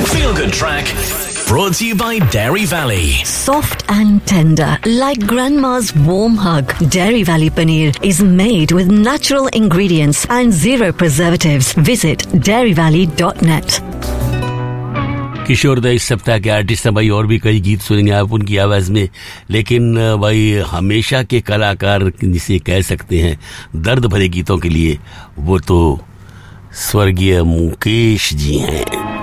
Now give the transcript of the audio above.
Feel Good track brought to you by Dairy Valley. Soft and tender, like grandma's warm hug. Dairy Valley paneer is made with natural ingredients and zero preservatives. Visit dairyvalley.net. किशोर दा इस सप्ताह के artist हैं भाई, और भी कई गीत सुनेंगे आप उनकी आवाज में, लेकिन भाई हमेशा के कलाकार जिसे कह सकते हैं दर्द भरे गीतों के लिए, वो तो स्वर्गीय मुकेश जी हैं.